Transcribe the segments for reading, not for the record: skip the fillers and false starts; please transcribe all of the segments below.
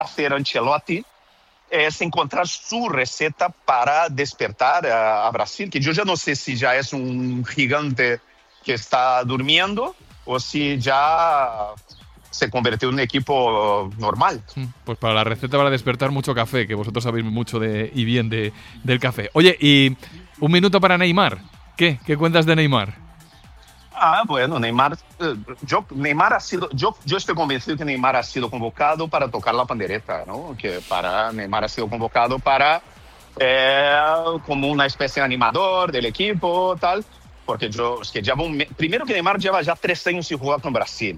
hacer Ancelotti es encontrar su receta para despertar a Brasil, que yo ya no sé si ya es un gigante que está durmiendo o si ya se convirtió en un equipo normal. Pues para la receta para despertar mucho café, que vosotros sabéis mucho y bien del café. Oye, y un minuto para Neymar. ¿Qué cuentas de Neymar? Bueno, Neymar ha sido, yo estoy convencido que Neymar ha sido convocado para tocar la pandereta, ¿no? Neymar ha sido convocado para como una especie de animador del equipo, tal. Porque primero que Neymar lleva ya 3 años sin jugar con Brasil.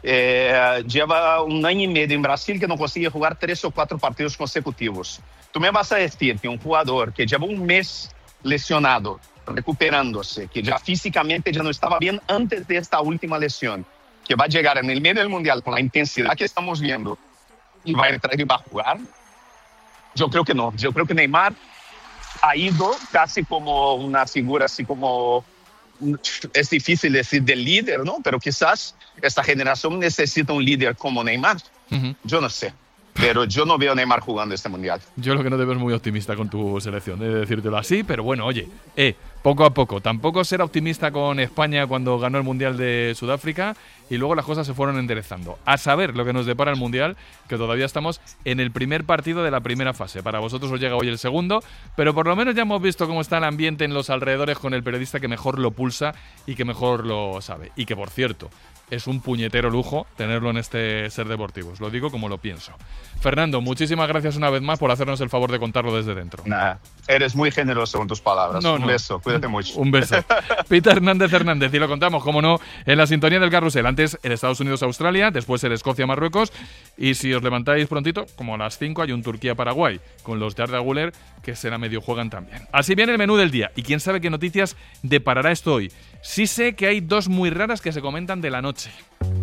Lleva 1 año y medio en Brasil que no consigue jugar 3 o 4 partidos consecutivos. Tú me vas a decir que un jugador que lleva 1 mes lesionado, recuperándose, que ya físicamente ya no estaba bien antes de esta última lesión, que va a llegar en el medio del Mundial con la intensidad que estamos viendo y va a entrar y va a jugar, yo creo que no. Yo creo que Neymar ha ido casi como una figura así como... Es difícil decir del líder, ¿no? Pero quizás esta generación necesita un líder como Neymar. Yo no sé. Pero yo no veo a Neymar jugando este Mundial. Yo lo que no te veo es muy optimista con tu selección, de decírtelo así, pero bueno, oye, poco a poco. Tampoco ser optimista con España cuando ganó el Mundial de Sudáfrica y luego las cosas se fueron enderezando. A saber lo que nos depara el Mundial, que todavía estamos en el primer partido de la primera fase. Para vosotros os llega hoy el segundo, pero por lo menos ya hemos visto cómo está el ambiente en los alrededores con el periodista que mejor lo pulsa y que mejor lo sabe. Y que, por cierto, es un puñetero lujo tenerlo en este Ser Deportivos. Lo digo como lo pienso. Fernando, muchísimas gracias una vez más por hacernos el favor de contarlo desde dentro. Eres muy generoso con tus palabras. Un beso, cuídate mucho. Un beso. Peter Hernández, y lo contamos, como no, en la sintonía del carrusel. Antes el Estados Unidos-Australia, después el Escocia-Marruecos, y si os levantáis prontito, como a las 5 hay un Turquía-Paraguay, con los de Arda Güler, que será medio juegan también. Así viene el menú del día, y quién sabe qué noticias deparará esto hoy. Sí sé que hay 2 muy raras que se comentan de la noche.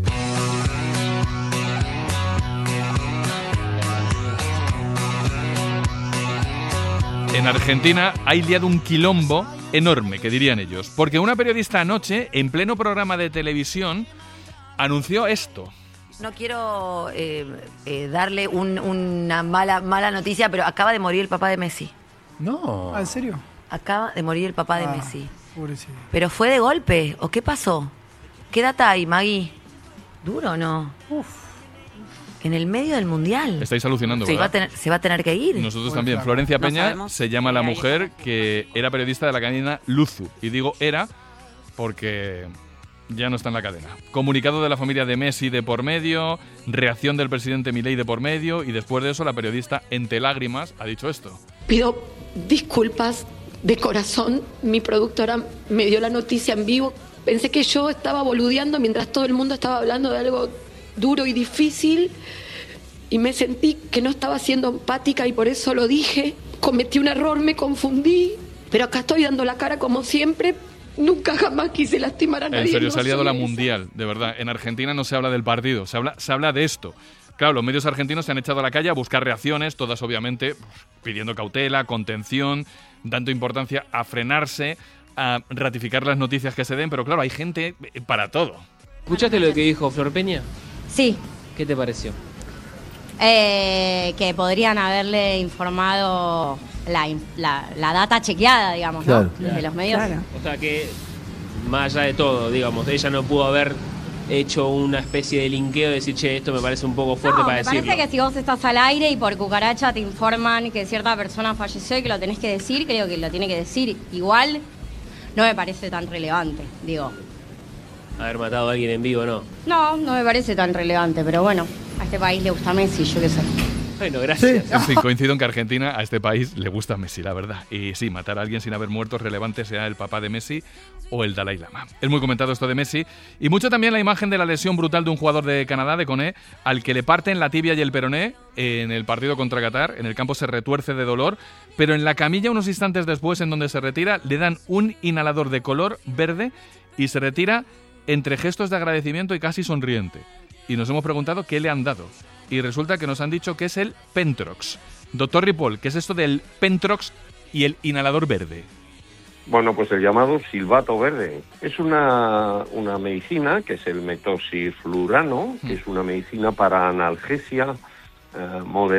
En Argentina hay liado un quilombo enorme, que dirían ellos, porque una periodista anoche, en pleno programa de televisión, anunció esto. No quiero darle una mala noticia, pero acaba de morir el papá de Messi. No. ¿En serio? Acaba de morir el papá de Messi. Pobrecito. ¿Pero fue de golpe? ¿O qué pasó? ¿Qué data hay, Maggie? ¿Duro o no? En el medio del Mundial. Estáis alucinando, ¿verdad? Se va a tener que ir. Nosotros también. Florencia Peña se llama la mujer que era periodista de la cadena Luzu. Y digo era porque ya no está en la cadena. Comunicado de la familia de Messi de por medio, reacción del presidente Milei de por medio, y después de eso la periodista, entre lágrimas, ha dicho esto. Pido disculpas de corazón. Mi productora me dio la noticia en vivo. Pensé que yo estaba boludeando mientras todo el mundo estaba hablando de algo duro y difícil, y me sentí que no estaba siendo empática y por eso lo dije. Cometí un error, me confundí, pero acá estoy dando la cara como siempre. Nunca jamás quise lastimar a nadie. En serio, se ha liado la mundial, de verdad. En Argentina no se habla del partido, se habla de esto. Claro, los medios argentinos se han echado a la calle a buscar reacciones, todas obviamente pidiendo cautela, contención, dando importancia a frenarse, a ratificar las noticias que se den, pero claro, hay gente para todo. ¿Escuchaste lo que dijo Flor Peña? Sí. ¿Qué te pareció? Que podrían haberle informado la data chequeada, digamos, claro, ¿no? Desde los medios. Claro. O sea que, más allá de todo, digamos, ella no pudo haber hecho una especie de linkeo de decir, che, esto me parece un poco fuerte para decirlo. Me parece que si vos estás al aire y por cucaracha te informan que cierta persona falleció y que lo tenés que decir, creo que lo tiene que decir. Igual no me parece tan relevante, digo. Haber matado a alguien en vivo, ¿no? No me parece tan relevante, pero bueno, a este país le gusta Messi, yo qué sé. Bueno, gracias. Sí. En fin, coincido en que a Argentina, a este país, le gusta Messi, la verdad. Y sí, matar a alguien sin haber muerto es relevante, sea el papá de Messi o el Dalai Lama. Es muy comentado esto de Messi. Y mucho también la imagen de la lesión brutal de un jugador de Canadá, de Koné, al que le parten la tibia y el peroné en el partido contra Qatar. En el campo se retuerce de dolor, pero en la camilla, unos instantes después, en donde se retira, le dan un inhalador de color verde y se retira entre gestos de agradecimiento y casi sonriente. Y nos hemos preguntado qué le han dado. Y resulta que nos han dicho que es el Pentrox. Doctor Ripoll, ¿qué es esto del Pentrox y el inhalador verde? Bueno, pues el llamado silbato verde. Es una medicina que es el metoxiflurano, que es una medicina para analgesia moderada.